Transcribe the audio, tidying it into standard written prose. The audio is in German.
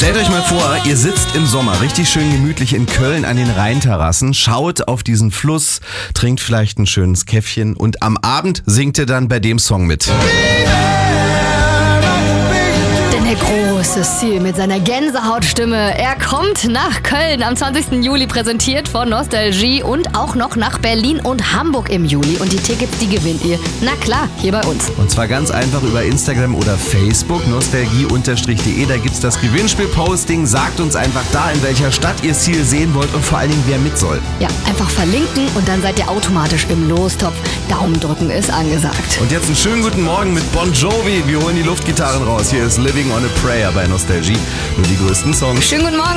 Stellt euch mal vor, ihr sitzt im Sommer richtig schön gemütlich in Köln an den Rheinterrassen, schaut auf diesen Fluss, trinkt vielleicht ein schönes Käffchen und am Abend singt ihr dann bei dem Song mit. Denn der große Ziel mit seiner Gänsehautstimme, er kommt nach Köln am 20. Juli, präsentiert von Nostalgie, und auch noch nach Berlin und Hamburg im Juli. Und die Tickets, die gewinnt ihr, na klar, hier bei uns. Und zwar ganz einfach über Instagram oder Facebook, nostalgie_de, da gibt's das Gewinnspiel-Posting. Sagt uns einfach da, in welcher Stadt ihr Ziel sehen wollt und vor allen Dingen, wer mit soll. Ja, einfach verlinken und dann seid ihr automatisch im Lostopf. Daumen drücken ist angesagt. Und jetzt einen schönen guten Morgen mit Bon Jovi. Wir holen die Luftgitarren raus. Hier ist Living on a Prayer bei Nostalgie. Nur die größten Songs. Schönen guten Morgen.